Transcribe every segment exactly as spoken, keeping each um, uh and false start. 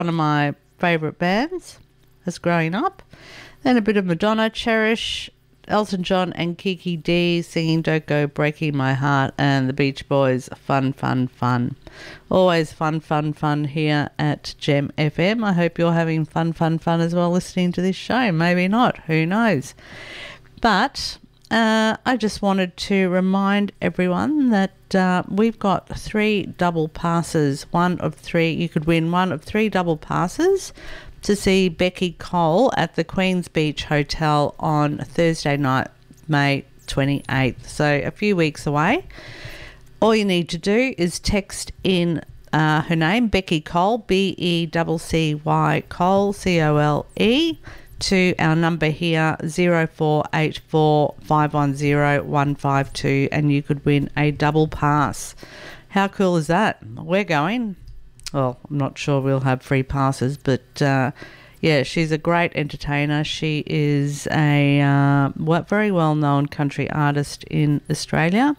one of my favourite bands as growing up. Then a bit of Madonna, Cherish, Elton John and Kiki D singing Don't Go Breaking My Heart, and the Beach Boys, Fun, Fun, Fun. Always fun, fun, fun here at Gem F M. I hope you're having fun, fun, fun as well listening to this show. Maybe not, who knows. But uh, I just wanted to remind everyone that uh, we've got three double passes, one of three. You could win one of three double passes to see Becky Cole at the Queen's Beach Hotel on Thursday night, May twenty-eighth. So a few weeks away. All you need to do is text in uh, her name, Becky Cole, B E C C Y Cole, C O L E, to our number here, zero four eight four, five one zero, one five two, and you could win a double pass. How cool is that? We're going. Well, I'm not sure we'll have free passes, but uh, yeah, she's a great entertainer. She is a uh, very well-known country artist in Australia,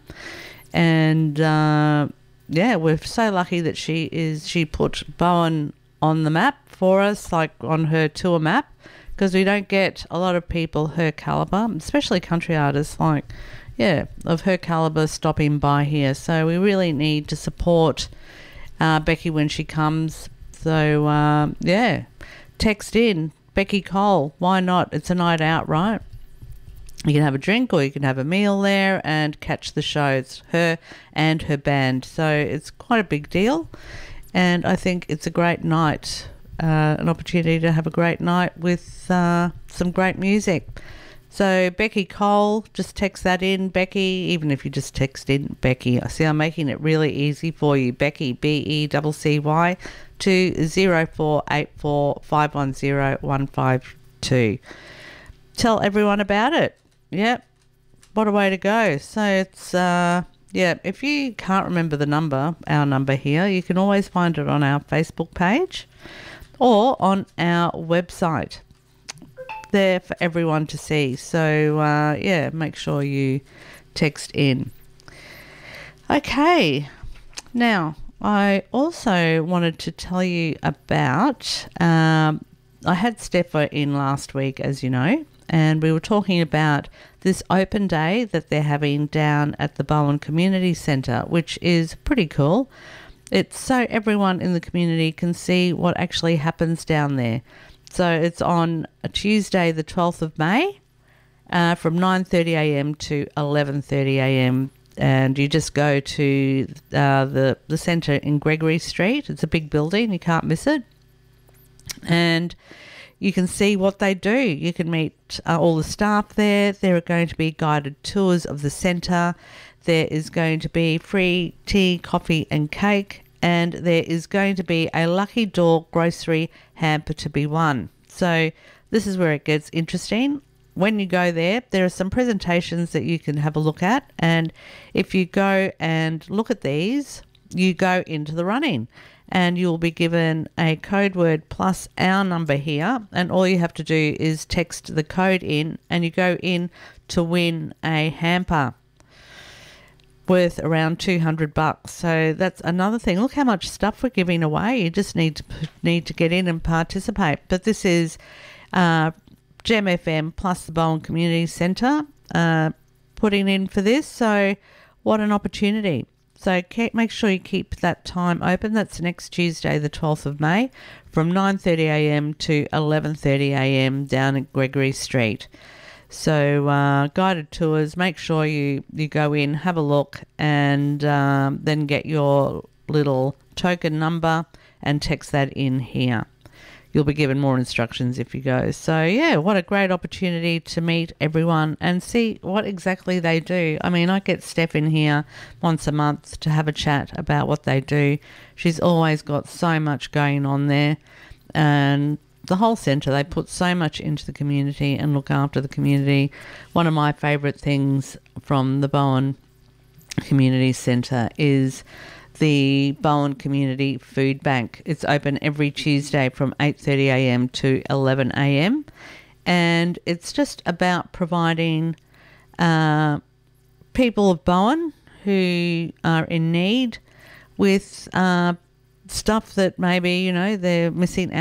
and uh, yeah, we're so lucky that she is. She put Bowen on the map for us, like on her tour map, because we don't get a lot of people her calibre, especially country artists like yeah of her calibre stopping by here. So we really need to support Uh, Becky when she comes. So, um, yeah, text in Becky Cole. Why not? It's a night out, right? You can have a drink or you can have a meal there and catch the show. It's her and her band. So it's quite a big deal. And I think it's a great night, uh, an opportunity to have a great night with uh, some great music. So Becky Cole, just text that in, Becky, even if you just text in Becky. I see I'm making it really easy for you. Becky, B E C C Y, to zero four eight four, five one zero, one five two. Tell everyone about it. Yep. What a way to go. So it's, uh, yeah, if you can't remember the number, our number here, you can always find it on our Facebook page or on our website. There for everyone to see. So, uh, yeah, make sure you text in. Okay. Now, I also wanted to tell you about, um, I had Stepha in last week, as you know, and we were talking about this open day that they're having down at the Bowen Community Centre, which is pretty cool. It's so everyone in the community can see what actually happens down there. So it's on a Tuesday, the twelfth of May, uh, from nine thirty a m to eleven thirty a m, and you just go to uh, the, the centre in Gregory Street. It's a big building. You can't miss it. And you can see what they do. You can meet uh, all the staff there. There are going to be guided tours of the centre. There is going to be free tea, coffee and cake. And there is going to be a lucky door grocery hamper to be won. So this is where it gets interesting. When you go there, there are some presentations that you can have a look at. And if you go and look at these, you go into the running. And you'll be given a code word plus our number here. And all you have to do is text the code in and you go in to win a hamper worth around two hundred bucks. So that's another thing. Look how much stuff we're giving away. You just need to need to get in and participate. But this is uh, Gem F M plus the Bowen Community Centre uh, putting in for this. So what an opportunity. So keep, make sure you keep that time open. That's next Tuesday, the twelfth of May, from nine thirty a m to eleven thirty a m down at Gregory Street. So uh, guided tours, make sure you, you go in, have a look, and um, then get your little token number and text that in here. You'll be given more instructions if you go. So, yeah, what a great opportunity to meet everyone and see what exactly they do. I mean, I get Steph in here once a month to have a chat about what they do. She's always got so much going on there, and the whole centre, they put so much into the community and look after the community. One of my favourite things from the Bowen Community Centre is the Bowen Community Food Bank. It's open every Tuesday from eight thirty a m to eleven a m, and it's just about providing uh, people of Bowen who are in need with uh, stuff that maybe, you know, they're missing